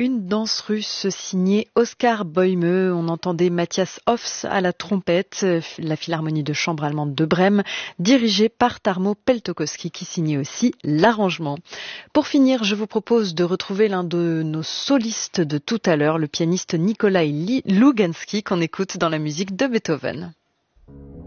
une danse russe signée Oskar Bäume. On entendait Matthias Hofs à la trompette, la Philharmonie de chambre allemande de Brême, dirigée par Tarmo Peltokoski qui signait aussi l'arrangement. Pour finir, je vous propose de retrouver l'un de nos solistes de tout à l'heure, le pianiste Nikolai Lugansky qu'on écoute dans la musique de Beethoven.